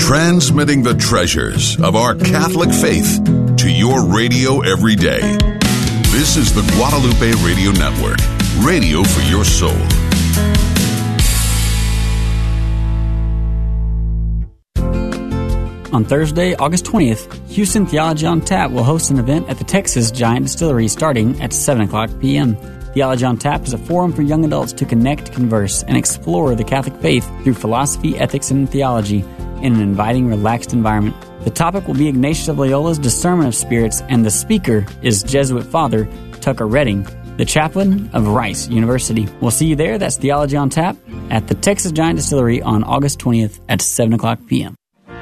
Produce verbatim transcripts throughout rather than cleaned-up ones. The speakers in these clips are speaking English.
transmitting the treasures of our Catholic faith to your radio every day. This is the Guadalupe Radio Network, radio for your soul. On Thursday, August twentieth, Houston Theology on Tap will host an event at the Texas Giant Distillery starting at seven o'clock p.m. Theology on Tap is a forum for young adults to connect, converse, and explore the Catholic faith through philosophy, ethics, and theology in an inviting, relaxed environment. The topic will be Ignatius of Loyola's Discernment of Spirits, and the speaker is Jesuit Father Tucker Redding, the chaplain of Rice University. We'll see you there. That's Theology on Tap at the Texas Giant Distillery on August twentieth at seven o'clock p.m.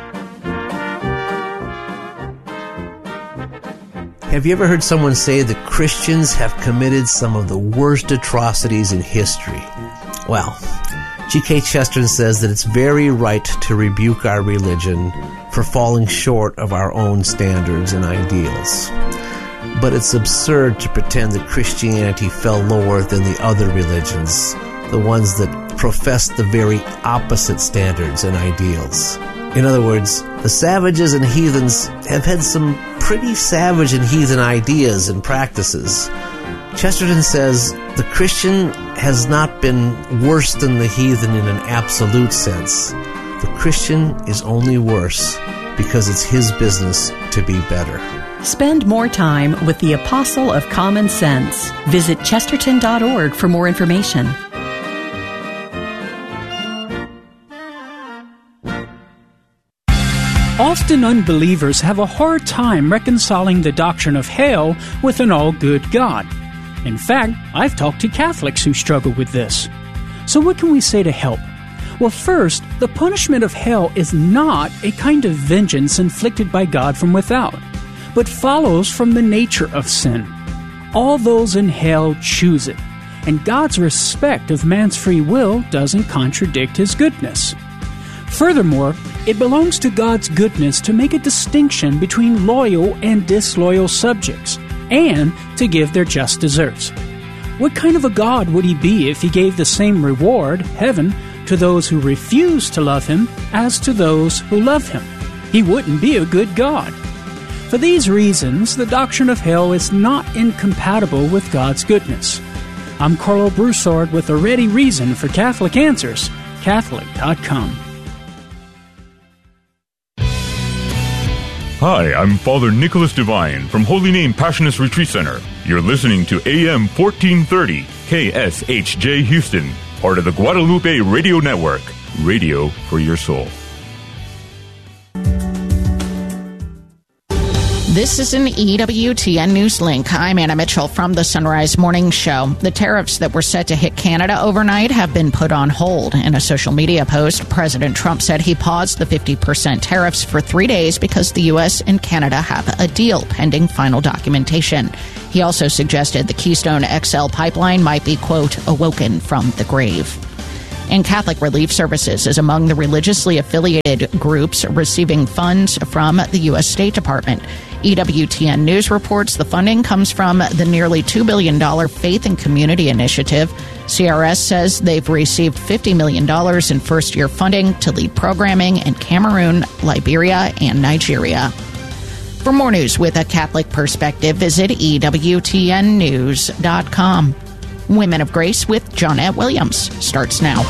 Have you ever heard someone say that Christians have committed some of the worst atrocities in history? Well, G K Chesterton says that it's very right to rebuke our religion for falling short of our own standards and ideals. But it's absurd to pretend that Christianity fell lower than the other religions, the ones that profess the very opposite standards and ideals. In other words, the savages and heathens have had some pretty savage and heathen ideas and practices. Chesterton says the Christian has not been worse than the heathen in an absolute sense. The Christian is only worse because it's his business to be better. Spend more time with the Apostle of Common Sense. Visit chesterton dot org for more information. Often unbelievers have a hard time reconciling the doctrine of hell with an all-good God. In fact, I've talked to Catholics who struggle with this. So what can we say to help? Well, first, the punishment of hell is not a kind of vengeance inflicted by God from without, but follows from the nature of sin. All those in hell choose it, and God's respect of man's free will doesn't contradict his goodness. Furthermore, it belongs to God's goodness to make a distinction between loyal and disloyal subjects, and to give their just deserts. What kind of a God would he be if he gave the same reward, heaven, to those who refuse to love him as to those who love him? He wouldn't be a good God. For these reasons, the doctrine of hell is not incompatible with God's goodness. I'm Carlo Broussard with a ready reason for Catholic Answers, Catholic dot com. Hi, I'm Father Nicholas Devine from Holy Name Passionist Retreat Center. You're listening to A M fourteen thirty K S H J Houston, part of the Guadalupe Radio Network, radio for your soul. This is an E W T N News Link. I'm Anna Mitchell from the Sunrise Morning Show. The tariffs that were set to hit Canada overnight have been put on hold. In a social media post, President Trump said he paused the fifty percent tariffs for three days because the U S and Canada have a deal pending final documentation. He also suggested the Keystone X L pipeline might be, quote, awoken from the grave. And Catholic Relief Services is among the religiously affiliated groups receiving funds from the U S State Department. E W T N News reports the funding comes from the nearly two billion dollars Faith and Community Initiative. C R S says they've received fifty million dollars in first-year funding to lead programming in Cameroon, Liberia, and Nigeria. For more news with a Catholic perspective, visit E W T N news dot com. Women of Grace with Johnette Williams starts now.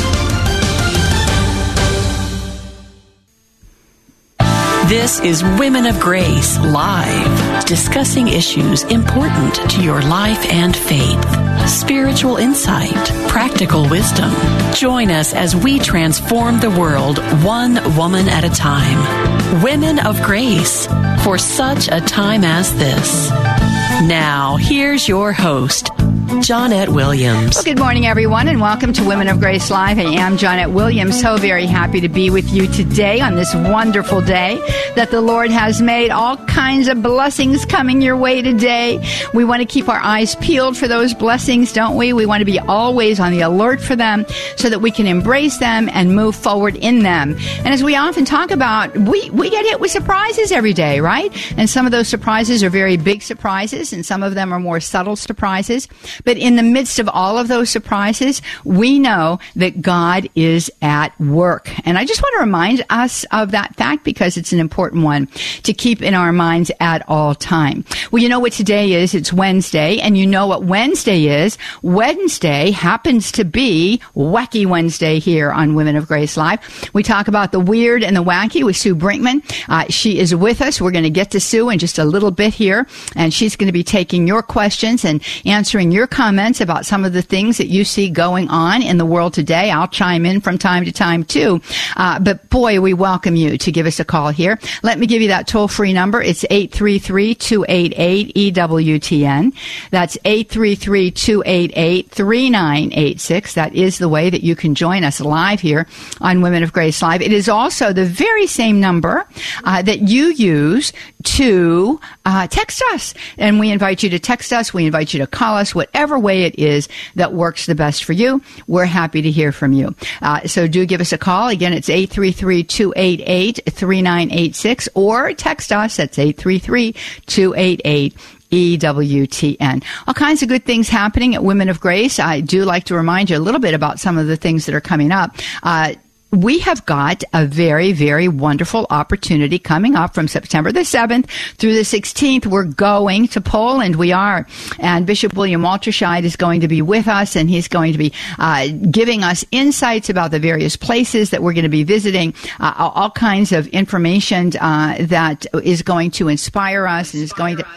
This is Women of Grace Live, discussing issues important to your life and faith. Spiritual insight, practical wisdom. Join us as we transform the world one woman at a time. Women of Grace, for such a time as this. Now, here's your host, Johnette Williams. Well, good morning, everyone, and welcome to Women of Grace Live. I am Johnette Williams. So very happy to be with you today on this wonderful day that the Lord has made. All kinds of blessings coming your way today. We want to keep our eyes peeled for those blessings, don't we? We want to be always on the alert for them so that we can embrace them and move forward in them. And as we often talk about, we, we get hit with surprises every day, right? And some of those surprises are very big surprises, and some of them are more subtle surprises. But in the midst of all of those surprises, we know that God is at work. And I just want to remind us of that fact because it's an important one to keep in our minds at all time. Well, you know what today is? It's Wednesday, and you know what Wednesday is. Wednesday happens to be Wacky Wednesday here on Women of Grace Live. We talk about the weird and the wacky with Sue Brinkman. Uh, she is with us. We're going to get to Sue in just a little bit here, and she's going to be taking your questions and answering your comments about some of the things that you see going on in the world today. I'll chime in from time to time, too. Uh, but, boy, we welcome you to give us a call here. Let me give you that toll-free number. It's eight three three, two eight eight, E W T N. That's eight three three, two eight eight, three nine eight six. That is the way that you can join us live here on Women of Grace Live. It is also the very same number uh, that you use to uh, text us. And we invite you to text us. We invite you to call us, whatever way it is that works the best for you. We're happy to hear from you. Uh, so do give us a call. Again, it's eight three three, two eight eight, three nine eight six or text us. That's eight three three, two eight eight, E W T N. All kinds of good things happening at Women of Grace. I do like to remind you a little bit about some of the things that are coming up. Uh, We have got a very, very wonderful opportunity coming up from September the seventh through the sixteenth. We're going to Poland. We are. And Bishop William Walterscheid is going to be with us, and he's going to be uh, giving us insights about the various places that we're going to be visiting, uh, all kinds of information uh, that is going to inspire us and is going to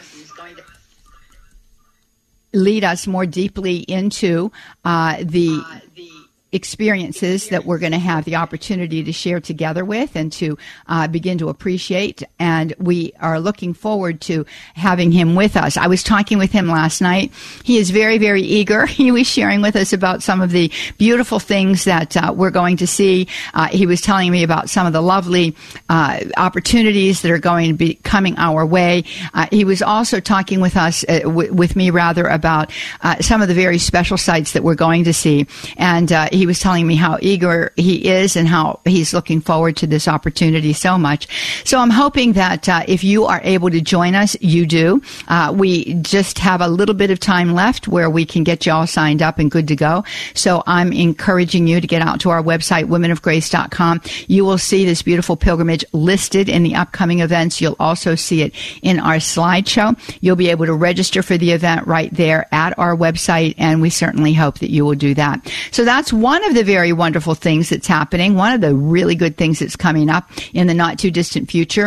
lead us more deeply into uh, the experiences that we're going to have the opportunity to share together with and to uh, begin to appreciate. And we are looking forward to having him with us. I was talking with him last night. He is very, very eager. He was sharing with us about some of the beautiful things that uh, we're going to see. Uh, he was telling me about some of the lovely uh, opportunities that are going to be coming our way. Uh, he was also talking with us, uh, w- with me rather, about uh, some of the very special sites that we're going to see. And uh, he He was telling me how eager he is and how he's looking forward to this opportunity so much. So I'm hoping that uh, if you are able to join us, you do. Uh, we just have a little bit of time left where we can get you all signed up and good to go. So I'm encouraging you to get out to our website, women of grace dot com. You will see this beautiful pilgrimage listed in the upcoming events. You'll also see it in our slideshow. You'll be able to register for the event right there at our website, and we certainly hope that you will do that. So that's one One of the very wonderful things that's happening, one of the really good things that's coming up in the not too distant future.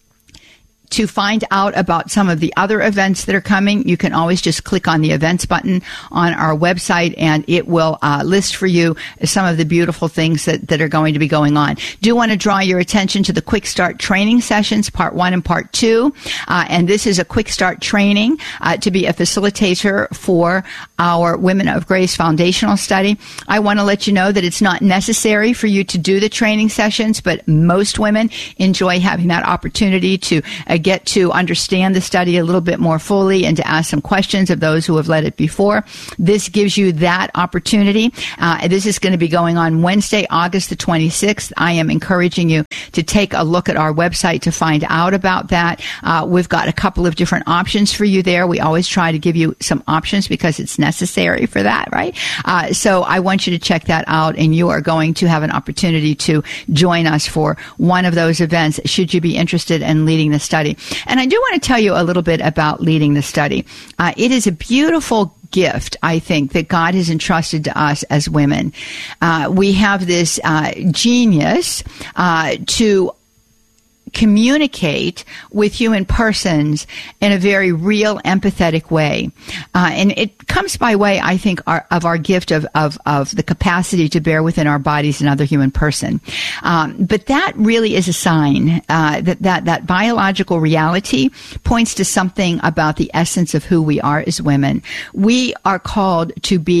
To find out about some of the other events that are coming, you can always just click on the events button on our website, and it will uh, list for you some of the beautiful things that, that are going to be going on. Do want to draw your attention to the Quick Start training sessions, part one and part two. Uh, and this is a Quick Start training uh, to be a facilitator for our Women of Grace foundational study. I want to let you know that it's not necessary for you to do the training sessions, but most women enjoy having that opportunity to uh, get to understand the study a little bit more fully and to ask some questions of those who have led it before. This gives you that opportunity. Uh, this is going to be going on Wednesday, August the twenty-sixth. I am encouraging you to take a look at our website to find out about that. Uh, we've got a couple of different options for you there. We always try to give you some options because it's necessary for that, right? Uh, so I want you to check that out, and you are going to have an opportunity to join us for one of those events should you be interested in leading the study. And I do want to tell you a little bit about leading the study. Uh, it is a beautiful gift, I think, that God has entrusted to us as women. Uh, we have this uh, genius uh, to communicate with human persons in a very real, empathetic way. Uh, and it comes by way, I think, our, of our gift of, of, of the capacity to bear within our bodies another human person. Um, but that really is a sign uh, that, that that biological reality points to something about the essence of who we are as women. We are called to be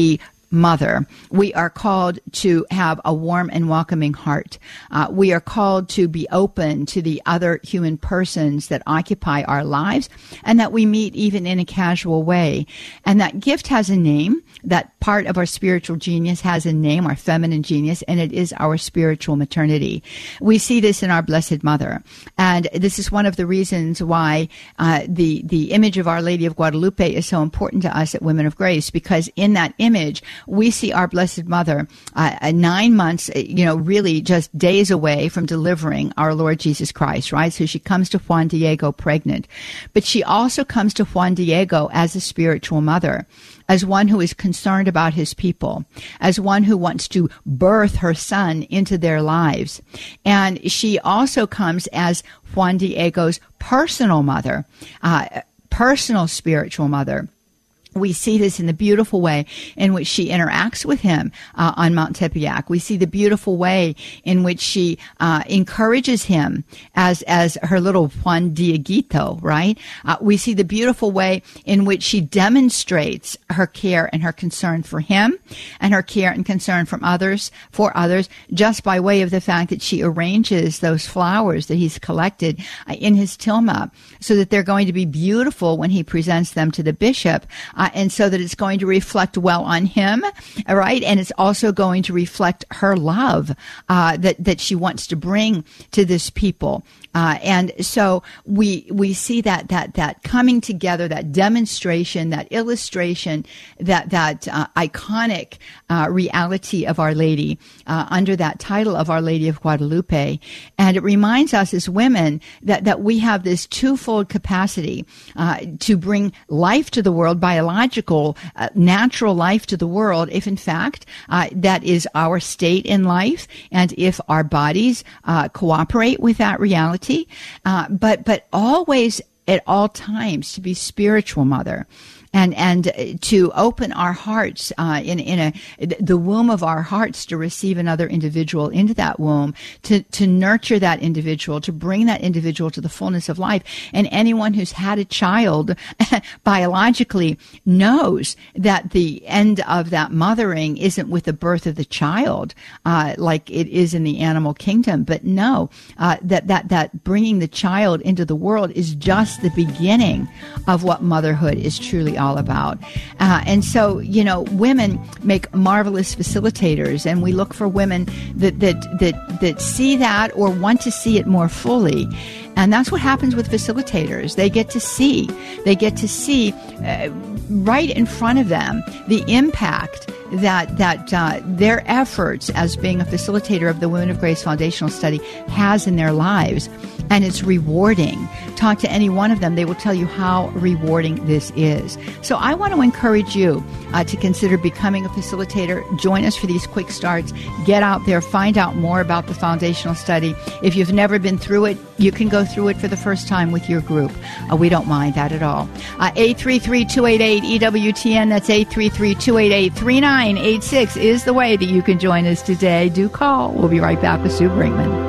mother. We are called to have a warm and welcoming heart. Uh, we are called to be open to the other human persons that occupy our lives and that we meet even in a casual way. And that gift has a name. That part of our spiritual genius has a name, our feminine genius, and it is our spiritual maternity. We see this in our Blessed Mother. And this is one of the reasons why uh, the, the image of Our Lady of Guadalupe is so important to us at Women of Grace, because in that image, we see our Blessed Mother uh, nine months, you know, really just days away from delivering our Lord Jesus Christ, right? So she comes to Juan Diego pregnant. But she also comes to Juan Diego as a spiritual mother, as one who is concerned about his people, as one who wants to birth her son into their lives. And she also comes as Juan Diego's personal mother, uh, personal spiritual mother. We see this in the beautiful way in which she interacts with him uh, on Mount Tepeyac. We see the beautiful way in which she uh, encourages him as as her little Juan Dieguito, right? Uh, we see the beautiful way in which she demonstrates her care and her concern for him and her care and concern from others, for others, just by way of the fact that she arranges those flowers that he's collected uh, in his tilma so that they're going to be beautiful when he presents them to the bishop. Uh, and so that it's going to reflect well on him, all right? And it's also going to reflect her love uh, that, that she wants to bring to this people. Uh, and so we we see that that that coming together, that demonstration, that illustration, that that uh, iconic uh, reality of Our Lady uh, under that title of Our Lady of Guadalupe, and it reminds us as women that that we have this twofold capacity uh, to bring life to the world, biological, uh, natural life to the world, if in fact uh, that is our state in life, and if our bodies uh, cooperate with that reality. Uh, but but always at all times to be spiritual mother. And and to open our hearts uh, in in a the womb of our hearts to receive another individual into that womb, to to nurture that individual, to bring that individual to the fullness of life. And anyone who's had a child biologically knows that the end of that mothering isn't with the birth of the child, uh, like it is in the animal kingdom. But no, uh, that that that bringing the child into the world is just the beginning of what motherhood is truly all about. Uh, and so, you know, women make marvelous facilitators, and we look for women that, that, that, that see that or want to see it more fully. And that's what happens with facilitators. They get to see, they get to see uh, right in front of them the impact that that uh, their efforts as being a facilitator of the Women of Grace Foundational Study has in their lives. And it's rewarding. Talk to any one of them. They will tell you how rewarding this is. So I want to encourage you uh, to consider becoming a facilitator. Join us for these quick starts. Get out there. Find out more about the foundational study. If you've never been through it, you can go through it for the first time with your group. Uh, we don't mind that at all. Uh, eight three three, two eight eight, E W T N. That's eight three three, two eight eight, three nine eight six is the way that you can join us today. Do call. We'll be right back with Sue Brinkman.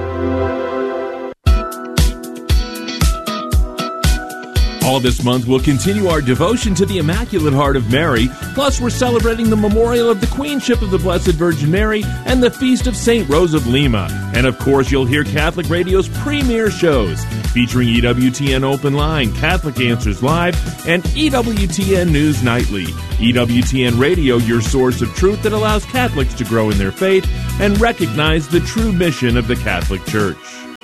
All this month, we'll continue our devotion to the Immaculate Heart of Mary. Plus, we're celebrating the memorial of the Queenship of the Blessed Virgin Mary and the Feast of Saint Rose of Lima. And, of course, you'll hear Catholic Radio's premier shows featuring E W T N Open Line, Catholic Answers Live, and E W T N News Nightly. E W T N Radio, your source of truth that allows Catholics to grow in their faith and recognize the true mission of the Catholic Church.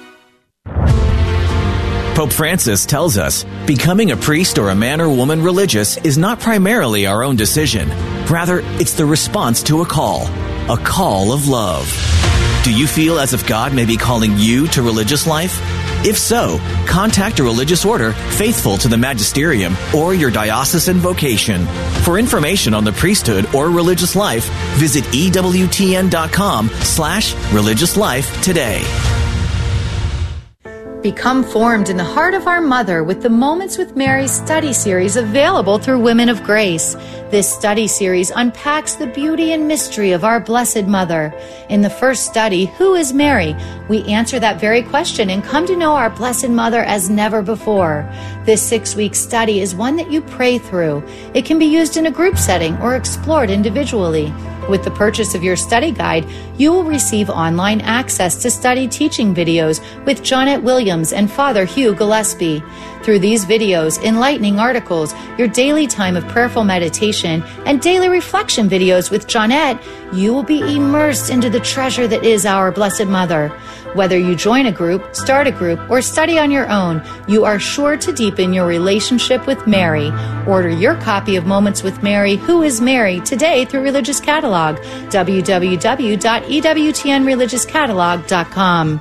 Pope Francis tells us, becoming a priest or a man or woman religious is not primarily our own decision. Rather, it's the response to a call, a call of love. Do you feel as if God may be calling you to religious life? If so, contact a religious order faithful to the magisterium or your diocesan vocation. For information on the priesthood or religious life, visit ewtn.com slash religious life today. Become formed in the heart of our mother with the Moments with Mary study series available through Women of Grace. This study series unpacks the beauty and mystery of our Blessed Mother. In the first study, Who is Mary? We answer that very question and come to know our Blessed Mother as never before. This six-week study is one that you pray through. It can be used in a group setting or explored individually. With the purchase of your study guide, you will receive online access to study teaching videos with Jonette Williams and Father Hugh Gillespie. Through these videos, enlightening articles, your daily time of prayerful meditation, and daily reflection videos with Jonette, you will be immersed into the treasure that is our Blessed Mother. Whether you join a group, start a group, or study on your own, you are sure to deepen your relationship with Mary. Order your copy of Moments with Mary, Who is Mary, today through Religious Catalog, w w w dot e w t n religious catalog dot com.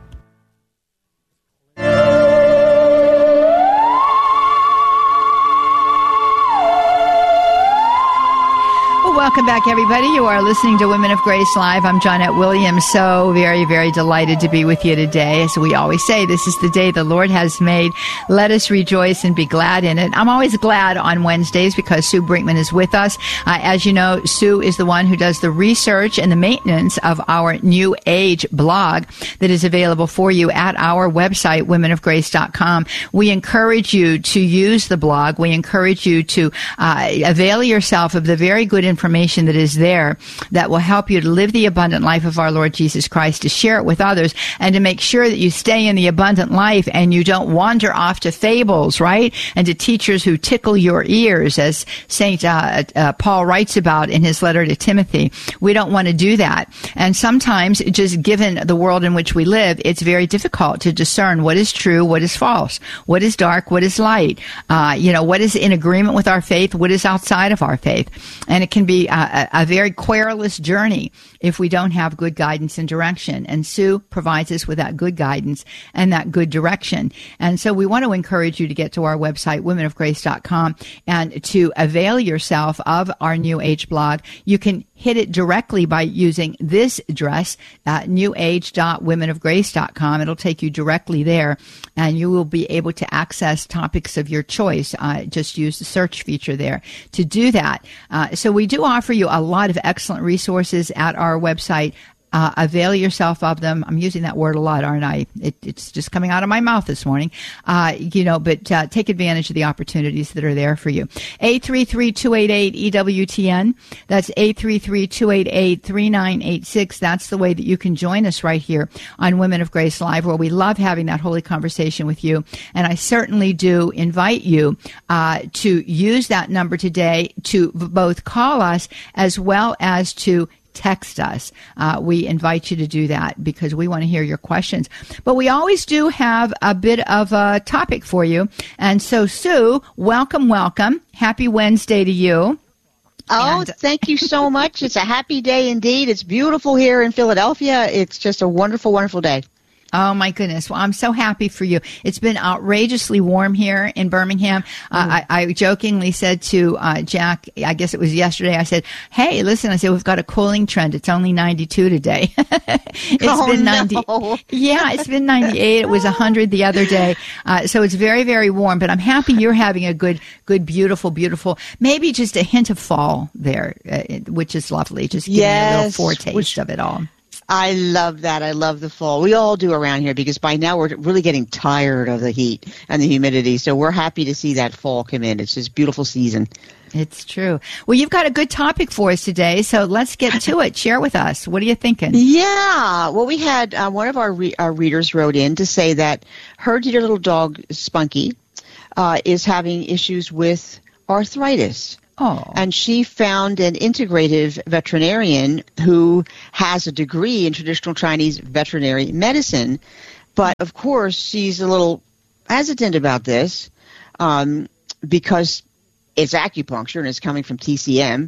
Welcome back, everybody. You are listening to Women of Grace Live. I'm Jonette Williams. So very, very delighted to be with you today. As we always say, this is the day the Lord has made. Let us rejoice and be glad in it. I'm always glad on Wednesdays because Sue Brinkman is with us. Uh, as you know, Sue is the one who does the research and the maintenance of our New Age blog that is available for you at our website, women of grace dot com. We encourage you to use the blog. We encourage you to uh, avail yourself of the very good information that is there that will help you to live the abundant life of our Lord Jesus Christ, to share it with others, and to make sure that you stay in the abundant life and you don't wander off to fables, right? And to teachers who tickle your ears, as Saint uh, uh, Paul writes about in his letter to Timothy. We don't want to do that. And sometimes, just given the world in which we live, it's very difficult to discern what is true, what is false, what is dark, what is light, uh, you know, what is in agreement with our faith, what is outside of our faith. And it can be A, a very querulous journey if we don't have good guidance and direction. And Sue provides us with that good guidance and that good direction. And so we want to encourage you to get to our website, women of grace dot com, and to avail yourself of our New Age blog. You can hit it directly by using this address, uh, new age dot women of grace dot com. It'll take you directly there, and you will be able to access topics of your choice. Uh, just use the search feature there to do that. Uh, so we do offer you a lot of excellent resources at our website. Uh, avail yourself of them. I'm using that word a lot, aren't I? It, it's just coming out of my mouth this morning. Uh, you know, but uh, take advantage of the opportunities that are there for you. eight three three, two eight eight, E W T N. That's eight three three, two eight eight, three nine eight six. That's the way that you can join us right here on Women of Grace Live, where we love having that holy conversation with you. And I certainly do invite you uh, to use that number today to both call us as well as to text us. Uh, we invite you to do that because we want to hear your questions. But we always do have a bit of a topic for you. And so, Sue, welcome, welcome. Happy Wednesday to you. Oh, and thank you so much. It's a happy day indeed. It's beautiful here in Philadelphia. It's just a wonderful, wonderful day. Oh, my goodness. Well, I'm so happy for you. It's been outrageously warm here in Birmingham. Uh, I, I jokingly said to uh, Jack, I guess it was yesterday, I said, hey, listen, I said, we've got a cooling trend. It's only ninety-two today. It's oh, been ninety. No. Yeah, it's been ninety-eight. It was one hundred the other day. Uh, so it's very, very warm. But I'm happy you're having a good, good, beautiful, beautiful, maybe just a hint of fall there, uh, which is lovely. Just giving yes, you a little foretaste which- of it all. I love that. I love the fall. We all do around here because by now we're really getting tired of the heat and the humidity. So we're happy to see that fall come in. It's this beautiful season. It's true. Well, you've got a good topic for us today, so let's get to it. Share with us. What are you thinking? Yeah. Well, we had uh, one of our, re- our readers wrote in to say that her dear little dog, Spunky, uh, is having issues with arthritis. Oh. And she found an integrative veterinarian who has a degree in traditional Chinese veterinary medicine. But, of course, she's a little hesitant about this um, because it's acupuncture and it's coming from T C M.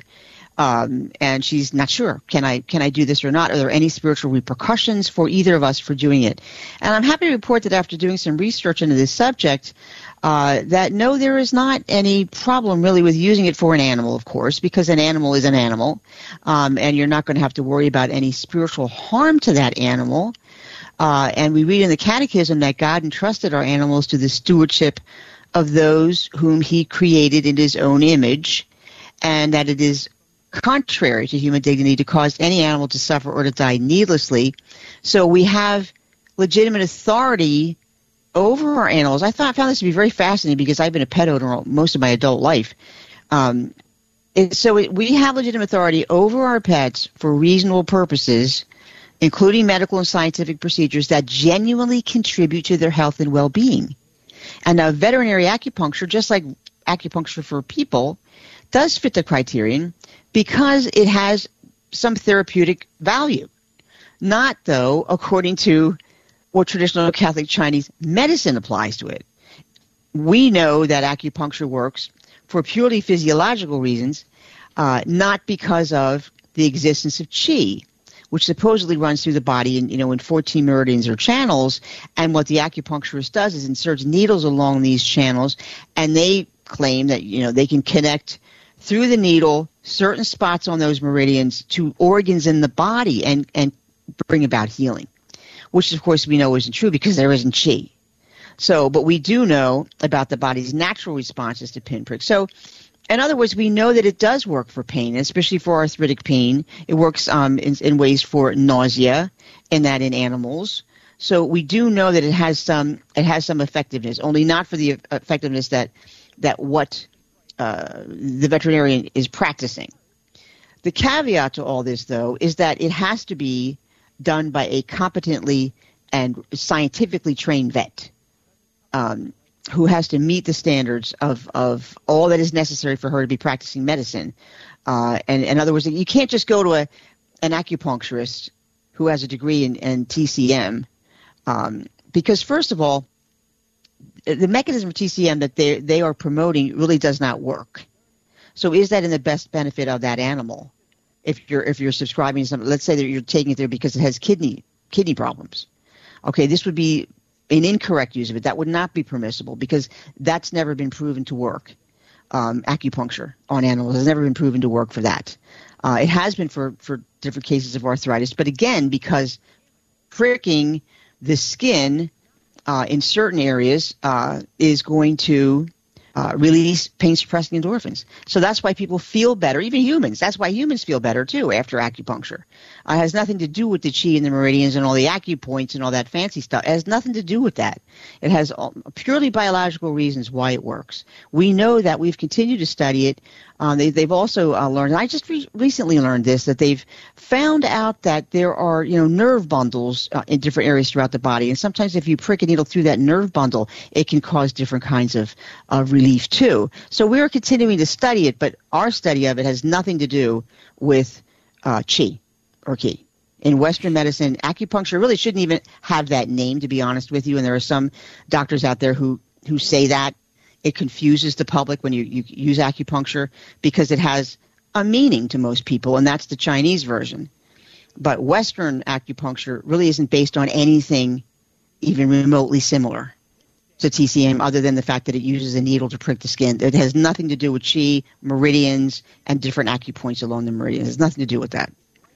Um, and she's not sure, can I can I do this or not? Are there any spiritual repercussions for either of us for doing it? And I'm happy to report that after doing some research into this subject, uh, that no, there is not any problem really with using it for an animal, of course, because an animal is an animal, um, and you're not going to have to worry about any spiritual harm to that animal. Uh, and we read in the Catechism that God entrusted our animals to the stewardship of those whom he created in his own image, and that it is contrary to human dignity to cause any animal to suffer or to die needlessly. So we have legitimate authority over our animals. I thought I found this to be very fascinating because I've been a pet owner most of my adult life. Um, it, so it, we have legitimate authority over our pets for reasonable purposes, including medical and scientific procedures that genuinely contribute to their health and well-being. And now veterinary acupuncture, just like acupuncture for people, does fit the criterion because it has some therapeutic value. Not, though, according to what traditional Catholic Chinese medicine applies to it. We know that acupuncture works for purely physiological reasons, uh, not because of the existence of qi, which supposedly runs through the body in, you know, in fourteen meridians or channels. And what the acupuncturist does is inserts needles along these channels, and they claim that, you know, they can connect through the needle certain spots on those meridians to organs in the body and, and bring about healing, which, of course, we know isn't true because there isn't qi. So, but we do know about the body's natural responses to pinpricks. So, in other words, we know that it does work for pain, especially for arthritic pain. It works um, in, in ways for nausea, and that in animals. So we do know that it has some it has some effectiveness, only not for the effectiveness that that what uh, the veterinarian is practicing. The caveat to all this, though, is that it has to be done by a competently and scientifically trained vet. Um, who has to meet the standards of, of all that is necessary for her to be practicing medicine. Uh, and in other words, you can't just go to a, an acupuncturist who has a degree in, in T C M, um, because first of all, the mechanism of T C M that they they are promoting really does not work. So is that in the best benefit of that animal? If you're if you're subscribing to something, let's say that you're taking it there because it has kidney kidney problems. Okay, this would be an incorrect use of it. That would not be permissible because that's never been proven to work. Um, acupuncture on animals has never been proven to work for that. Uh, it has been for, for different cases of arthritis, but again, because pricking the skin uh, in certain areas uh, is going to uh, release pain-suppressing endorphins. So that's why people feel better, even humans. That's why humans feel better, too, after acupuncture. Uh, it has nothing to do with the qi and the meridians and all the acupoints and all that fancy stuff. It has nothing to do with that. It has all, purely biological reasons why it works. We know that. We've continued to study it. Uh, they, they've also uh, learned, and I just re- recently learned this, that they've found out that there are, you know, nerve bundles uh, in different areas throughout the body. And sometimes if you prick a needle through that nerve bundle, it can cause different kinds of uh, relief, too. So we're continuing to study it, but our study of it has nothing to do with uh, qi or qi. In Western medicine, acupuncture really shouldn't even have that name, to be honest with you. And there are some doctors out there who, who say that. It confuses the public when you, you use acupuncture because it has a meaning to most people, and that's the Chinese version. But Western acupuncture really isn't based on anything even remotely similar to T C M other than the fact that it uses a needle to prick the skin. It has nothing to do with qi, meridians, and different acupoints along the meridians. It has nothing to do with that.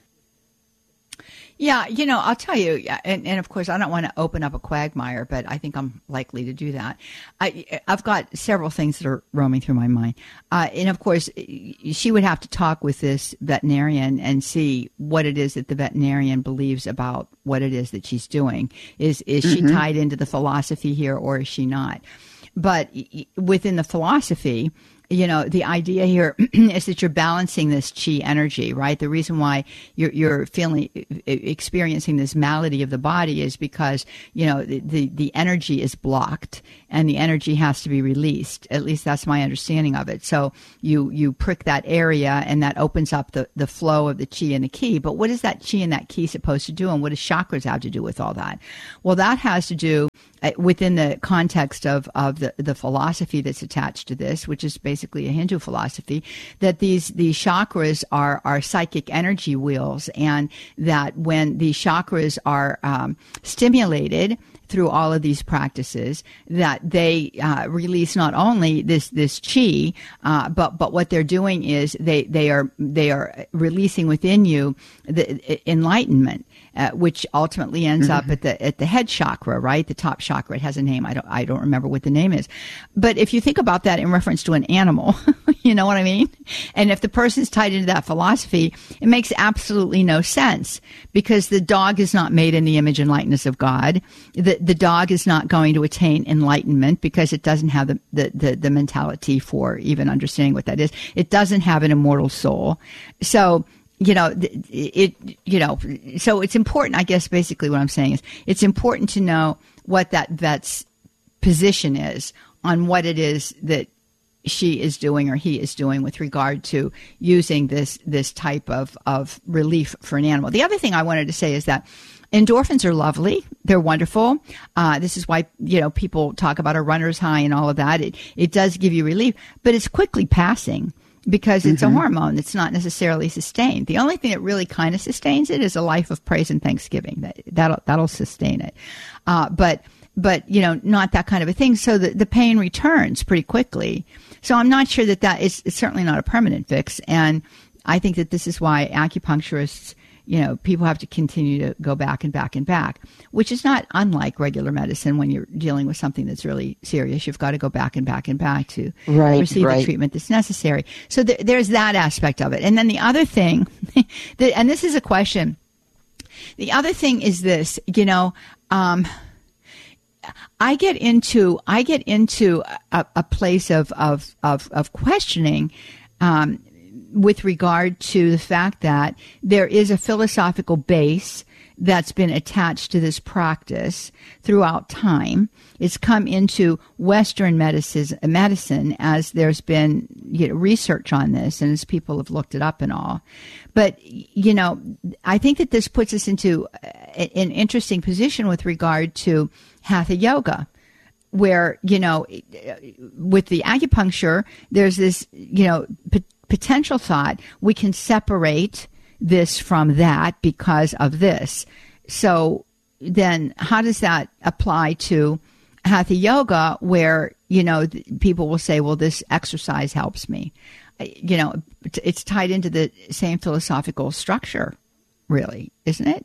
Yeah, you know, I'll tell you, and, and of course, I don't want to open up a quagmire, but I think I'm likely to do that. I, I've got several things that are roaming through my mind. Uh, and of course, she would have to talk with this veterinarian and see what it is that the veterinarian believes about what it is that she's doing. Is, is mm-hmm. she tied into the philosophy here, or is she not? But within the philosophy, you know, the idea here is that you're balancing this qi energy, right? The reason why you're, you're feeling, experiencing this malady of the body is because, you know, the, the, the energy is blocked and the energy has to be released. At least that's my understanding of it. So you, you prick that area and that opens up the, the flow of the qi and the ki. But what is that qi and that ki supposed to do? And what does chakras have to do with all that? Well, that has to do within the context of, of the, the philosophy that's attached to this, which is basically a Hindu philosophy, that these, these chakras are, are psychic energy wheels, and that when the chakras are um, stimulated through all of these practices that they uh, release not only this this chi, uh, but but what they're doing is they they are they are releasing within you the enlightenment, uh, which ultimately ends mm-hmm. up at the at the head chakra, right? The top chakra. It has a name. I don't I don't remember what the name is. But if you think about that in reference to an animal, you know what I mean? And if the person's tied into that philosophy, it makes absolutely no sense, because the dog is not made in the image and likeness of God. The the dog is not going to attain enlightenment because it doesn't have the, the, the, the mentality for even understanding what that is. It doesn't have an immortal soul. So, you know, it, you know, so it's important, I guess basically what I'm saying is it's important to know what that vet's position is on what it is that she is doing or he is doing with regard to using this this type of, of relief for an animal. The other thing I wanted to say is that endorphins are lovely. They're wonderful. Uh, this is why, you know, people talk about a runner's high and all of that. It, it does give you relief, but it's quickly passing because it's mm-hmm. a hormone that's not necessarily sustained. The only thing that really kind of sustains it is a life of praise and thanksgiving. That, that'll, that'll sustain it. Uh, but, but, you know, not that kind of a thing. So the, the pain returns pretty quickly. So I'm not sure that that is, it's certainly not a permanent fix. And I think that this is why acupuncturists, you know, people have to continue to go back and back and back, which is not unlike regular medicine. When you're dealing with something that's really serious, you've got to go back and back and back to right, receive right. the treatment that's necessary. So th- there's that aspect of it. And then the other thing, that, and this is a question, the other thing is this, you know, um, I get into I get into a, a place of of of, of questioning um, with regard to the fact that there is a philosophical base that's been attached to this practice throughout time. It's come into Western medicine, medicine as there's been, you know, research on this and as people have looked it up and all. But, you know, I think that this puts us into an interesting position with regard to Hatha Yoga, where, you know, with the acupuncture, there's this, you know, p- potential thought we can separate this from that because of this. So then how does that apply to Hatha Yoga, where, you know, people will say, well, this exercise helps me. You know, it's tied into the same philosophical structure, really, isn't it?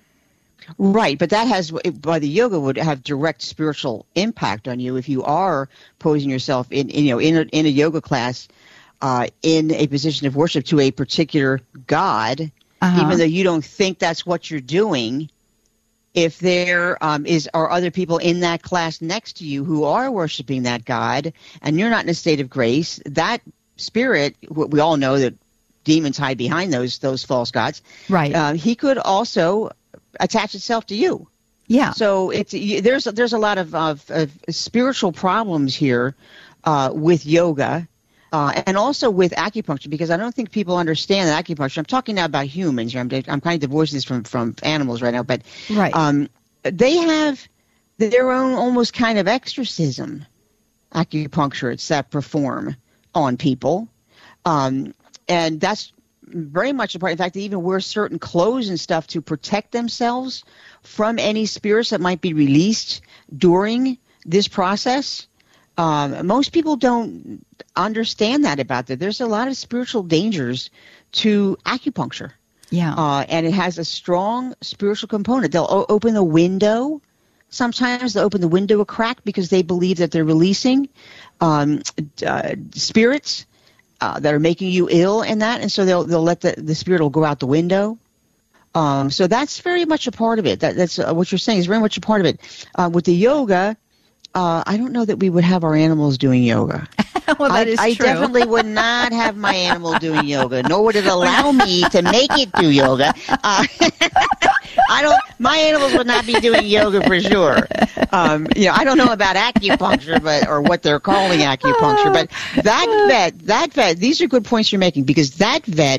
Right, but that has, by the yoga, would have direct spiritual impact on you if you are posing yourself in, in you know, in a, in a yoga class, uh, in a position of worship to a particular god, uh-huh. even though you don't think that's what you're doing. If there um, is are other people in that class next to you who are worshiping that god, and you're not in a state of grace, that spirit, we all know that demons hide behind those those false gods. Right. Uh, he could also attach itself to you. Yeah. So it's there's there's a lot of, of, of spiritual problems here uh, with yoga uh, and also with acupuncture, because I don't think people understand that acupuncture. I'm talking now about humans. I'm, I'm kind of divorcing this from, from animals right now, but right. um, they have their own almost kind of exorcism acupuncturists that perform on people, um, and that's very much a part. In fact, they even wear certain clothes and stuff to protect themselves from any spirits that might be released during this process. Um, most people don't understand that about that. There's a lot of spiritual dangers to acupuncture. Yeah. Uh, and it has a strong spiritual component. They'll o- open the window. Sometimes they'll open the window a crack because they believe that they're releasing um, uh, spirits uh, that are making you ill and that. And so they'll they'll let the, the spirit will go out the window. Um, so that's very much a part of it. That, that's uh, what you're saying is very much a part of it. Uh, with the yoga, uh, I don't know that we would have our animals doing yoga. Well, that I, is I true. definitely would not have my animal doing yoga, nor would it allow me to make it do yoga. Uh, I don't. My animals would not be doing yoga for sure. Um, you know, I don't know about acupuncture, but or what they're calling acupuncture. But that vet, that vet, these are good points you're making, because that vet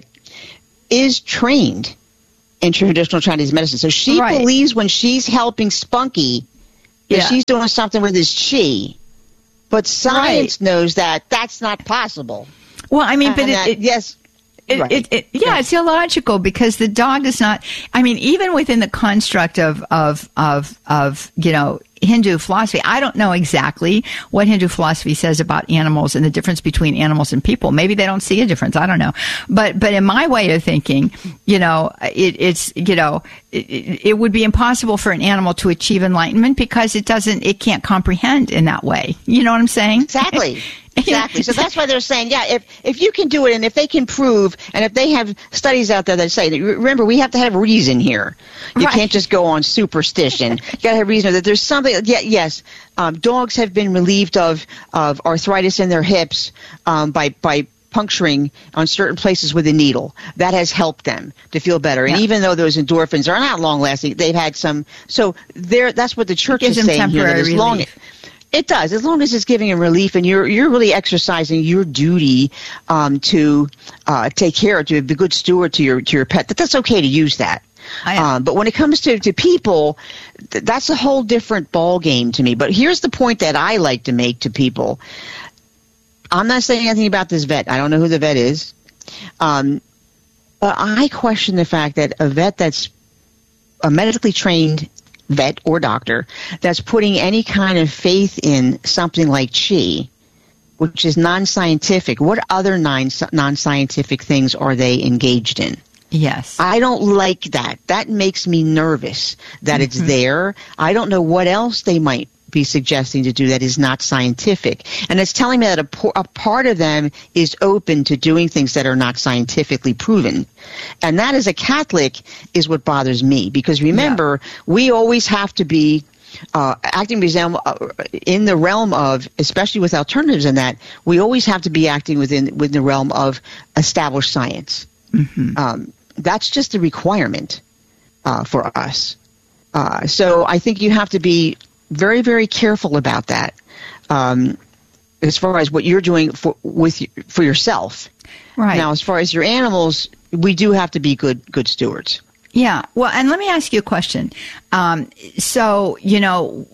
is trained in traditional Chinese medicine. So she right. believes when she's helping Spunky that yeah. she's doing something with his chi. But science right. knows that that's not possible. Well, I mean, but and it, that, it, yes. It, right. it, it, yeah, it's illogical because the dog is not. I mean, even within the construct of of of of you know Hindu philosophy. I don't know exactly what Hindu philosophy says about animals and the difference between animals and people. Maybe they don't see a difference. I don't know. But but in my way of thinking, you know, it, it's, you know, it, it would be impossible for an animal to achieve enlightenment because it doesn't, it can't comprehend in that way. You know what I'm saying? Exactly. Exactly. So that's why they're saying, yeah, if if you can do it and if they can prove, and if they have studies out there that say, remember, we have to have reason here. You right. can't just go on superstition. You got to have reason that there's something. Yeah, yes, um, dogs have been relieved of of arthritis in their hips um, by by puncturing on certain places with a needle. That has helped them to feel better. Yeah. And even though those endorphins are not long lasting, they've had some. So there, that's what the church is saying here. That as long as It does, as long as it's giving him relief, and you're you're really exercising your duty um, to uh, take care of, to be a good steward to your to your pet. That that's okay to use that. Um, but when it comes to to people, th- that's a whole different ball game to me. But here's the point that I like to make to people. I'm not saying anything about this vet. I don't know who the vet is, um, but I question the fact that a vet that's a medically trained vet or doctor that's putting any kind of faith in something like qi, which is non-scientific. What other non- non-scientific things are they engaged in? Yes. I don't like that. That makes me nervous that mm-hmm. it's there. I don't know what else they might be suggesting to do that is not scientific. And it's telling me that a, a part of them is open to doing things that are not scientifically proven. And that, as a Catholic, is what bothers me. Because remember, yeah. we always have to be uh, acting in the realm of, especially with alternatives in that, we always have to be acting within, within the realm of established science. Mm-hmm. Um, that's just a requirement uh, for us. Uh, so I think you have to be very, very careful about that, um, as far as what you're doing for with for yourself. Right. Now, as far as your animals, we do have to be good good stewards. Yeah. Well, and let me ask you a question. Um, so, you know,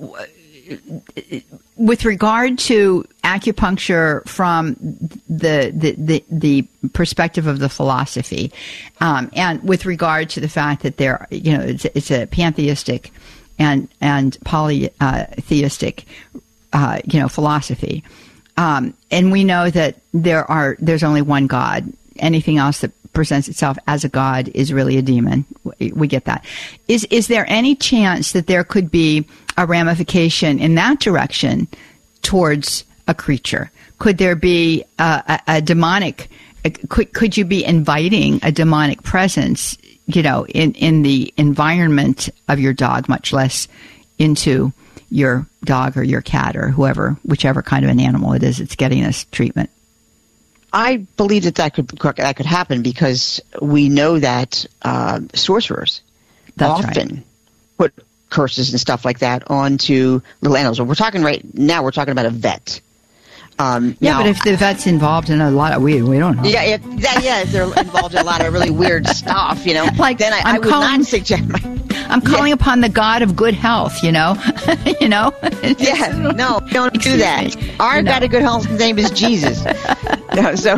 with regard to acupuncture from the the, the, the perspective of the philosophy, um, and with regard to the fact that there, you know, it's, it's a pantheistic and and polytheistic, uh, you know, philosophy, um, and we know that there are there's only one God. Anything else that presents itself as a god is really a demon. We get that. Is is there any chance that there could be a ramification in that direction towards a creature? Could there be a, a, a demonic? A, could could you be inviting a demonic presence, you know, in, in the environment of your dog, much less into your dog or your cat or whoever, whichever kind of an animal it is that's getting this treatment? I believe that that could that could happen because we know that uh, sorcerers that's often right. put curses and stuff like that onto little animals. We're talking right now. We're talking about a vet. Um, yeah, now, but if the vet's involved in a lot of weird, we don't know. Yeah, if, that, yeah, if they're involved in a lot of really weird stuff, you know, like then I, I'm I would calling, not suggest. My, I'm calling yeah. upon the God of good health, you know, you know. Yeah, no, don't do that. Me. Our no. God of good health, his name is Jesus. No, so.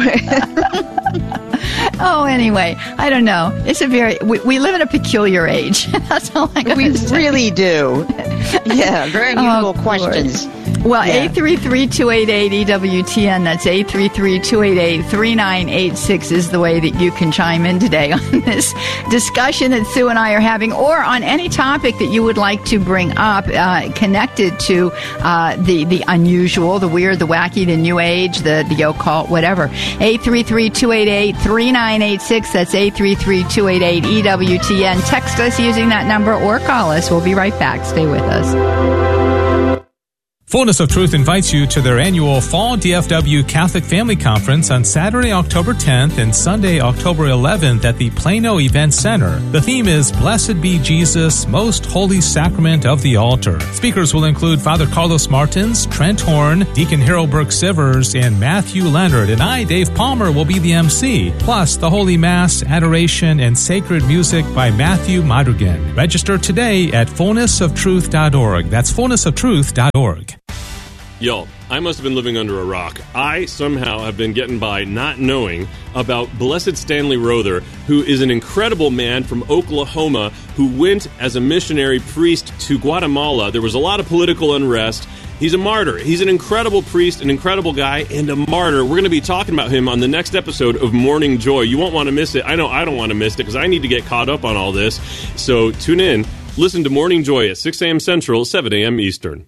Oh, anyway, I don't know. It's a very we, we live in a peculiar age. That's all I got We to say. really do. Yeah, very unusual oh, questions. Well, yeah. eight three three, two eight eight, E W T N, that's eight three three, two eight eight, three nine eight six is the way that you can chime in today on this discussion that Sue and I are having, or on any topic that you would like to bring up uh, connected to uh, the, the unusual, the weird, the wacky, the new age, the, the occult, whatever. eight three three, two eight eight, three nine eight six, that's eight three three, two eight eight, E W T N. Text us using that number or call us. We'll be right back. Stay with us. Fullness of Truth invites you to their annual Fall D F W Catholic Family Conference on Saturday, October tenth and Sunday, October eleventh at the Plano Event Center. The theme is Blessed Be Jesus, Most Holy Sacrament of the Altar. Speakers will include Father Carlos Martins, Trent Horn, Deacon Harold Burke-Sivers, and Matthew Leonard, and I, Dave Palmer, will be the M C. Plus, the Holy Mass, adoration, and sacred music by Matthew Madrigan. Register today at fullness of truth dot org. That's fullness of truth dot org. Yo, I must have been living under a rock. I somehow have been getting by not knowing about Blessed Stanley Rother, who is an incredible man from Oklahoma who went as a missionary priest to Guatemala. There was a lot of political unrest. He's a martyr. He's an incredible priest, an incredible guy, and a martyr. We're going to be talking about him on the next episode of Morning Joy. You won't want to miss it. I know I don't want to miss it because I need to get caught up on all this. So tune in. Listen to Morning Joy at six a.m. Central, seven a.m. Eastern.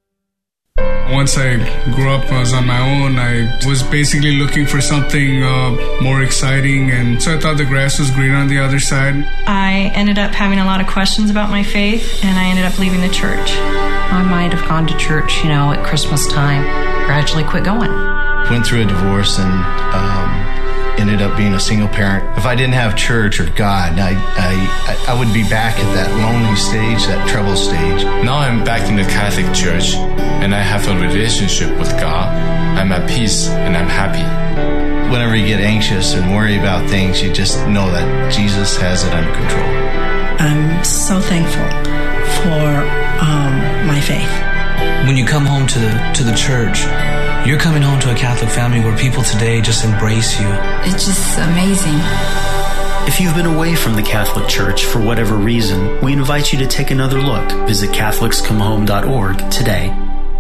Once I grew up, I was on my own. I was basically looking for something uh, more exciting, and so I thought the grass was greener on the other side. I ended up having a lot of questions about my faith, and I ended up leaving the church. I might have gone to church, you know, at Christmas time, gradually quit going. Went through a divorce and um, ended up being a single parent. If I didn't have church or God, I, I, I would be back at that lonely stage, that trouble stage. Now I'm back in the Catholic Church, and I have a relationship with God. I'm at peace, and I'm happy. Whenever you get anxious and worry about things, you just know that Jesus has it under control. I'm so thankful for um, my faith. When you come home to the, to the church, you're coming home to a Catholic family where people today just embrace you. It's just amazing. If you've been away from the Catholic Church for whatever reason, we invite you to take another look. Visit Catholics Come Home dot org today.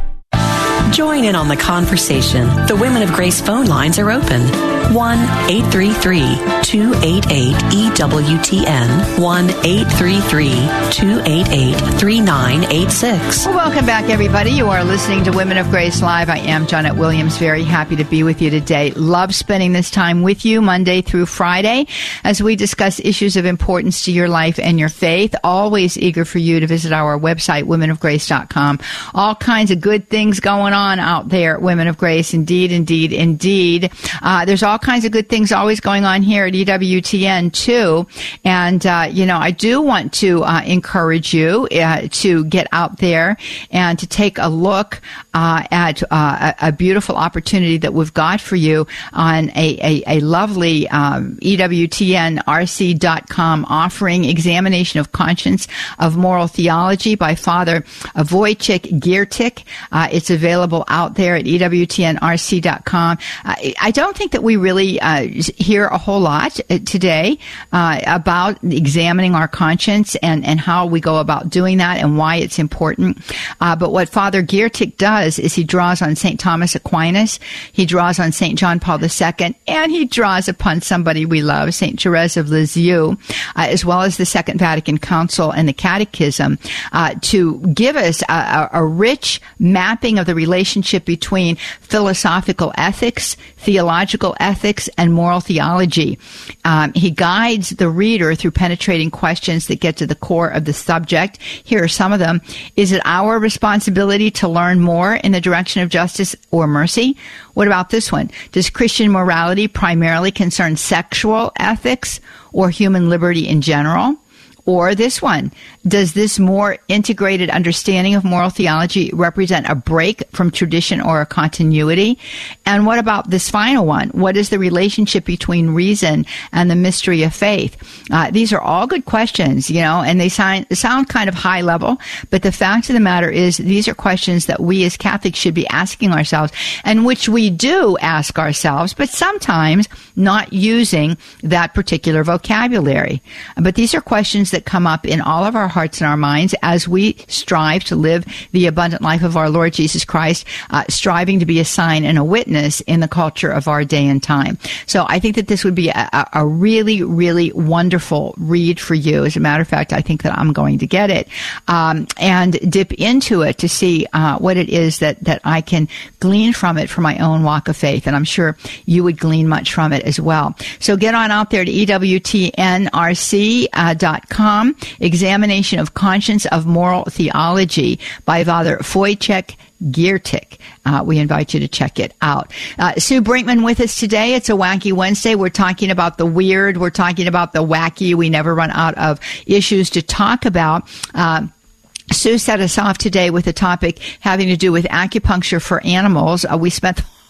Join in on the conversation. The Women of Grace phone lines are open. one eight three three, two eight eight, E W T N. one eight three three, two eight eight, three nine eight six. Well, welcome back, everybody. You are listening to Women of Grace Live. I am Janet Williams. Very happy to be with you today. Love spending this time with you Monday through Friday as we discuss issues of importance to your life and your faith. Always eager for you to visit our website, women of grace dot com. All kinds of good things going on out there at Women of Grace. Indeed, indeed, indeed. Uh, there's all kinds of good things always going on here at E W T N too. And, uh, you know, I do want to uh, encourage you uh, to get out there and to take a look uh, at uh, a, a beautiful opportunity that we've got for you on a, a, a lovely um, E W T N R C dot com offering, Examination of Conscience of Moral Theology by Father Wojciech Giertych. Uh, it's available out there at E W T N R C dot com. Uh, I don't think that we really uh, hear a whole lot today uh, about examining our conscience and, and how we go about doing that and why it's important. Uh, but what Father Giertych does is he draws on Saint Thomas Aquinas, he draws on Saint John Paul the Second, and he draws upon somebody we love, Saint Therese of Lisieux, uh, as well as the Second Vatican Council and the Catechism, uh, to give us a, a, a rich mapping of the relationship between philosophical ethics, theological ethics, and moral theology. Um, he guides the reader through penetrating questions that get to the core of the subject. Here are some of them. Is it our responsibility to learn more in the direction of justice or mercy? What about this one? Does Christian morality primarily concern sexual ethics or human liberty in general? Or this one, does this more integrated understanding of moral theology represent a break from tradition or a continuity? And what about this final one? What is the relationship between reason and the mystery of faith? Uh, these are all good questions, you know, and they sound, sound kind of high level, but the fact of the matter is these are questions that we as Catholics should be asking ourselves, and which we do ask ourselves, but sometimes not using that particular vocabulary. But these are questions that come up in all of our hearts and our minds as we strive to live the abundant life of our Lord Jesus Christ, uh, striving to be a sign and a witness in the culture of our day and time. So I think that this would be a, a really, really wonderful read for you. As a matter of fact, I think that I'm going to get it um, and dip into it to see uh, what it is that, that I can glean from it for my own walk of faith. And I'm sure you would glean much from it as well. So get on out there to E W T N R C dot com. Examination of Conscience of Moral Theology by Father Wojciech Giertych. Uh, we invite you to check it out. Uh, Sue Brinkman with us today. It's a Wacky Wednesday. We're talking about the weird. We're talking about the wacky. We never run out of issues to talk about. Uh, Sue set us off today with a topic having to do with acupuncture for animals. Uh, we spent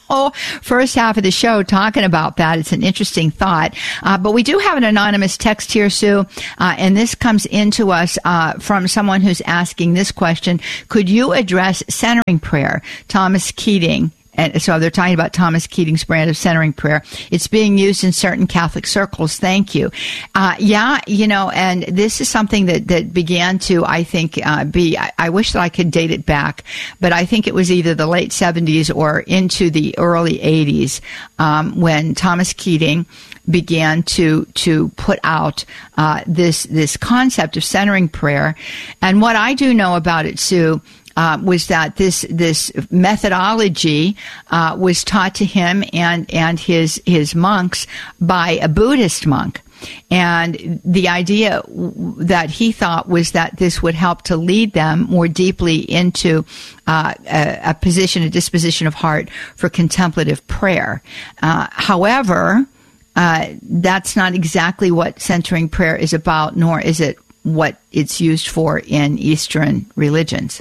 whole first half of the show talking about that. It's an interesting thought. Uh, but we do have an anonymous text here, Sue, uh, and this comes into us uh, from someone who's asking this question. Could you address centering prayer? Thomas Keating. And so they're talking about Thomas Keating's brand of centering prayer. It's being used in certain Catholic circles. Thank you. Uh, yeah, you know, and this is something that, that began to, I think, uh, be, I, I wish that I could date it back, but I think it was either the late seventies or into the early eighties um, when Thomas Keating began to to put out uh, this this concept of centering prayer. And what I do know about it, Sue, Uh, was that this this methodology uh, was taught to him and and his his monks by a Buddhist monk, and the idea that he thought was that this would help to lead them more deeply into uh, a, a position, a disposition of heart for contemplative prayer. Uh, however, uh, that's not exactly what centering prayer is about, nor is it what it's used for in Eastern religions.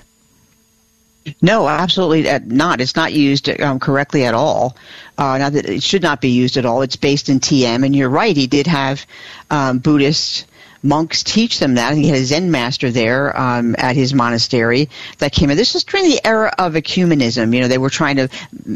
No, absolutely not. It's not used um, correctly at all. Uh, now that it should not be used at all. It's based in T M, and you're right. He did have um, Buddhist monks teach them that. He had a Zen master there um, at his monastery that came in. This was during the era of ecumenism. You know, they were trying to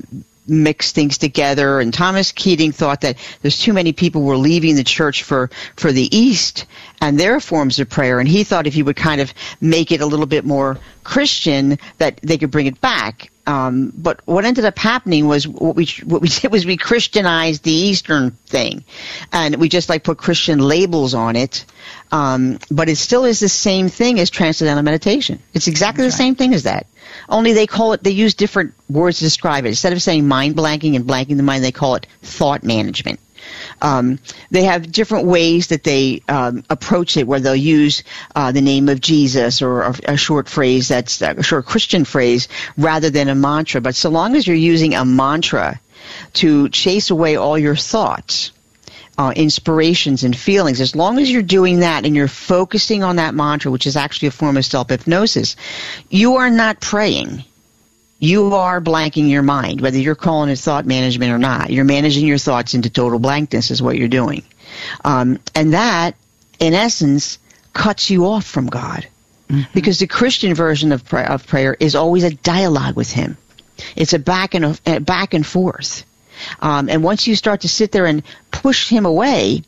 mix things together, and Thomas Keating thought that there's too many people were leaving the church for, for the East and their forms of prayer, and he thought if he would kind of make it a little bit more Christian that they could bring it back. Um, but what ended up happening was what we what we did was we Christianized the Eastern thing, and we just like put Christian labels on it. Um, but it still is the same thing as Transcendental Meditation. It's exactly That's the right. same thing as that. Only they call it, they use different words to describe it. Instead of saying mind blanking and blanking the mind, they call it thought management. Um, they have different ways that they um, approach it, where they'll use uh, the name of Jesus or a, a short phrase that's a short Christian phrase rather than a mantra. But so long as you're using a mantra to chase away all your thoughts, Uh, inspirations and feelings, as long as you're doing that and you're focusing on that mantra, which is actually a form of self-hypnosis, you are not praying. You are blanking your mind, whether you're calling it thought management or not. You're managing your thoughts into total blankness is what you're doing. Um, and that, in essence, cuts you off from God. Mm-hmm. Because the Christian version of, pray- of prayer is always a dialogue with Him. It's a back and, a, a back and forth. Um, and once you start to sit there and push him away,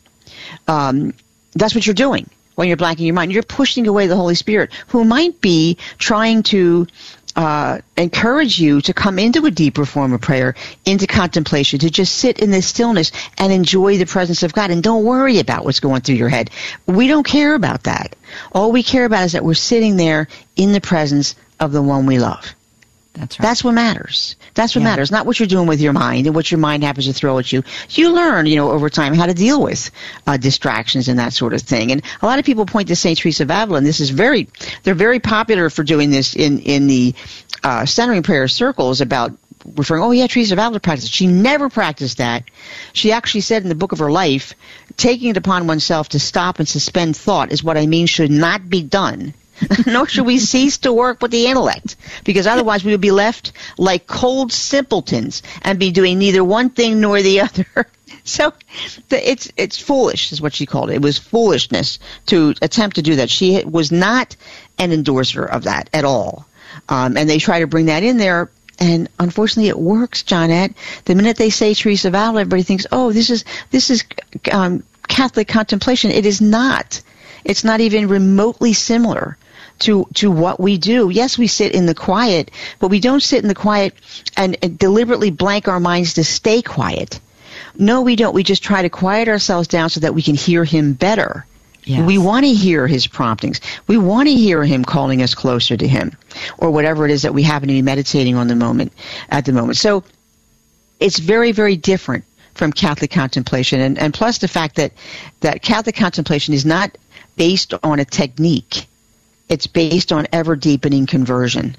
um, that's what you're doing when you're blanking your mind. You're pushing away the Holy Spirit, who might be trying to uh, encourage you to come into a deeper form of prayer, into contemplation, to just sit in this stillness and enjoy the presence of God. And don't worry about what's going through your head. We don't care about that. All we care about is that we're sitting there in the presence of the one we love. That's right. That's what matters. That's what yeah. matters, not what you're doing with your mind and what your mind happens to throw at you. You learn, you know, over time how to deal with uh, distractions and that sort of thing. And a lot of people point to Saint Teresa of Avila, and this is very, they're very popular for doing this in, in the uh, centering prayer circles about referring, oh yeah, Teresa of Avila practiced. She never practiced that. She actually said in the book of her life, taking it upon oneself to stop and suspend thought is what I mean should not be done. Nor should we cease to work with the intellect, because otherwise we would be left like cold simpletons and be doing neither one thing nor the other. So the, it's it's foolish, is what she called it. It was foolishness to attempt to do that. She was not an endorser of that at all. Um, and they try to bring that in there, and unfortunately it works, Johnette. The minute they say Teresa of Avila, everybody thinks, oh, this is this is um, Catholic contemplation. It is not. It's not even remotely similar to to what we do. Yes, we sit in the quiet, but we don't sit in the quiet and, and deliberately blank our minds to stay quiet. No, we don't. We just try to quiet ourselves down so that we can hear Him better. Yes. We want to hear His promptings. We want to hear Him calling us closer to Him, or whatever it is that we happen to be meditating on the moment at the moment. So it's very, very different from Catholic contemplation, and, and plus the fact that, that Catholic contemplation is not based on a technique. It's based on ever-deepening conversion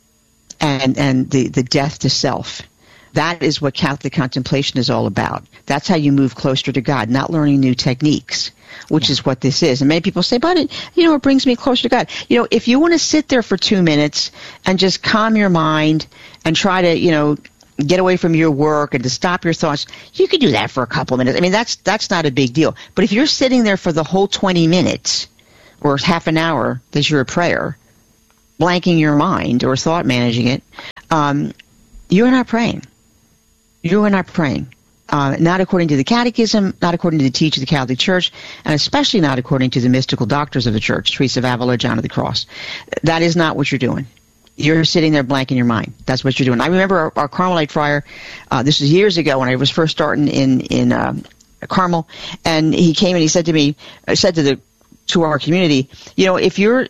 and, and the, the death to self. That is what Catholic contemplation is all about. That's how you move closer to God, not learning new techniques, which yeah. is what this is. And many people say, but it, you know, it brings me closer to God. You know, if you want to sit there for two minutes and just calm your mind and try to, you know, get away from your work and to stop your thoughts, you could do that for a couple of minutes. I mean, that's that's not a big deal. But if you're sitting there for the whole twenty minutes or half an hour that you're a prayer, blanking your mind or thought managing it, um, you're not praying. You are not praying. Uh, not according to the Catechism, not according to the teaching of the Catholic Church, and especially not according to the mystical doctors of the Church, Teresa of Avila, John of the Cross. That is not what you're doing. You're sitting there blanking your mind. That's what you're doing. I remember our, our Carmelite friar, uh, this was years ago when I was first starting in, in uh, Carmel, and he came and he said to me, I said to the to our community, you know, if you're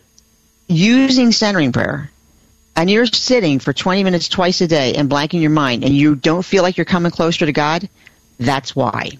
using centering prayer, and you're sitting for twenty minutes twice a day and blanking your mind, and you don't feel like you're coming closer to God, that's why.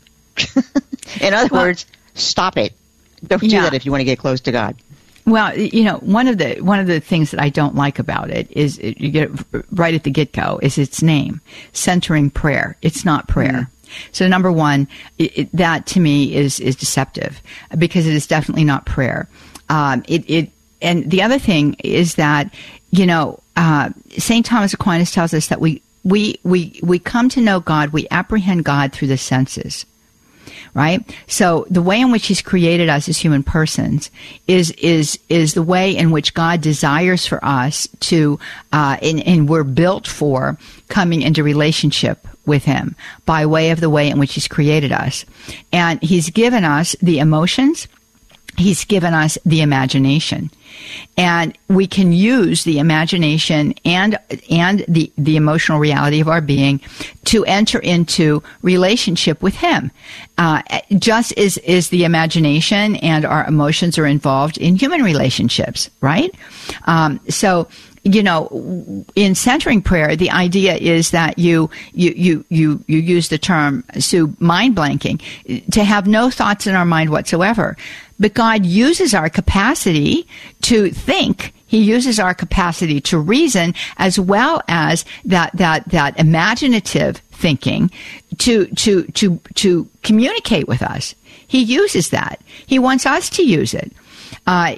In other well, words, stop it. Don't do yeah. that if you want to get close to God. Well, you know, one of the one of the things that I don't like about it is it, you get it right at the get-go is its name, centering prayer. It's not prayer. Mm-hmm. So number one, it, it, that to me is is deceptive because it is definitely not prayer. Um, it it and the other thing is that, you know, uh, Saint Thomas Aquinas tells us that we, we, we, we come to know God, we apprehend God through the senses, right? So the way in which he's created us as human persons is, is, is the way in which God desires for us to, uh, and, and we're built for coming into relationship with him by way of the way in which he's created us. And he's given us the emotions. He's given us the imagination. And we can use the imagination and and the, the emotional reality of our being to enter into relationship with him. Uh, just as, as the imagination and our emotions are involved in human relationships, right? Um, so, you know, in centering prayer, the idea is that you you you you, you use the term, Sue, mind blanking, to have no thoughts in our mind whatsoever. But God uses our capacity to think. He uses our capacity to reason, as well as that that that imaginative thinking to to to to communicate with us. He uses that. He wants us to use it. Uh,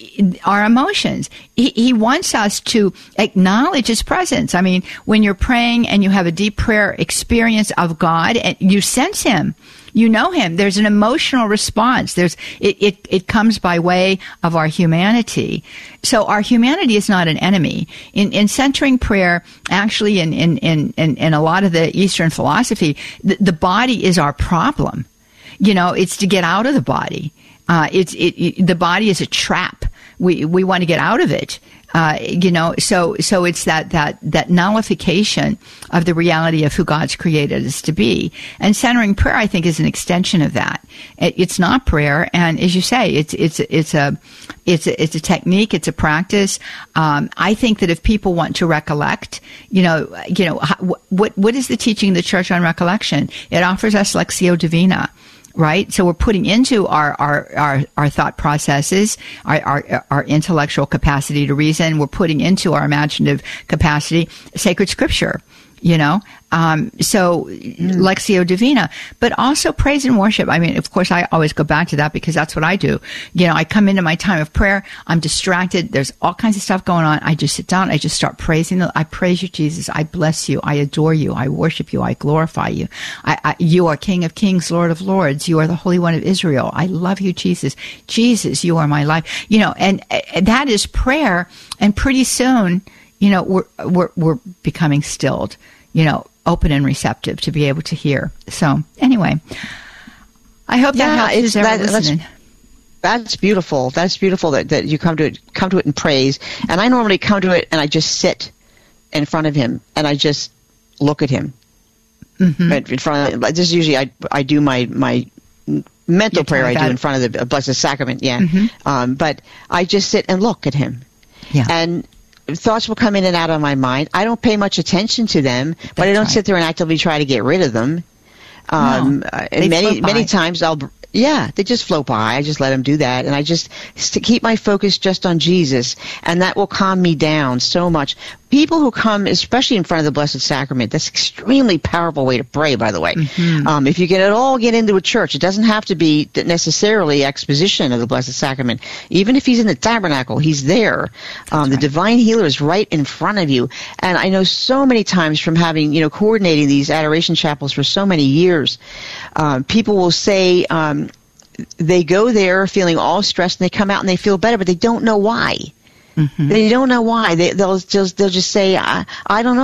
our emotions. He, he wants us to acknowledge his presence. I mean, when you're praying and you have a deep prayer experience of God and you sense him, you know him, there's an emotional response. There's, it, it, it comes by way of our humanity. So our humanity is not an enemy. In, in centering prayer, actually in, in, in, in, in a lot of the Eastern philosophy, the, the body is our problem. You know, it's to get out of the body. Uh, it's it, it. The body is a trap. We we want to get out of it. Uh, you know, so so it's that that that nullification of the reality of who God's created us to be. And centering prayer, I think, is an extension of that. It, it's not prayer, and as you say, it's it's it's a it's a, it's a technique. It's a practice. Um, I think that if people want to recollect, you know, you know, what what is the teaching of the Church on recollection? It offers us Lectio Divina. Right? So we're putting into our, our, our, our thought processes, our, our, our intellectual capacity to reason. We're putting into our imaginative capacity sacred scripture, you know? Um, so mm. Lectio Divina, but also praise and worship. I mean, of course, I always go back to that because that's what I do. You know, I come into my time of prayer. I'm distracted. There's all kinds of stuff going on. I just sit down. I just start praising. The, I praise you, Jesus. I bless you. I adore you. I worship you. I glorify you. I, I, you are King of Kings, Lord of Lords. You are the Holy One of Israel. I love you, Jesus. Jesus, you are my life. You know, and, and that is prayer. And pretty soon, you know, we're, we're, we're becoming stilled, you know, open and receptive to be able to hear. So anyway, I hope that yeah, helps who's ever that, listening. That's, that's beautiful. That's beautiful that, that you come to it, come to it in praise. And I normally come to it and I just sit in front of him and I just look at him. Mm-hmm. In front of, this is usually I I do my my mental You're prayer I do in front of the Blessed Sacrament. Yeah, mm-hmm. um, but I just sit and look at him. Yeah, and thoughts will come in and out of my mind. I don't pay much attention to them, That's but I don't right. sit there and actively try to get rid of them. Um, no, and many many times I'll, yeah, they just float by. I just let them do that, and I just to keep my focus just on Jesus, and that will calm me down so much. people who come, especially in front of the Blessed Sacrament, that's an extremely powerful way to pray, by the way. Mm-hmm. Um, if you can at all get into a church, it doesn't have to be necessarily exposition of the Blessed Sacrament. Even if he's in the tabernacle, he's there. Um, the right. divine healer is right in front of you. And I know so many times from having, you know, coordinating these adoration chapels for so many years, um, people will say um, they go there feeling all stressed and they come out and they feel better, but they don't know why. Mm-hmm. They don't know why. They, they'll just they'll just say, I, I don't know.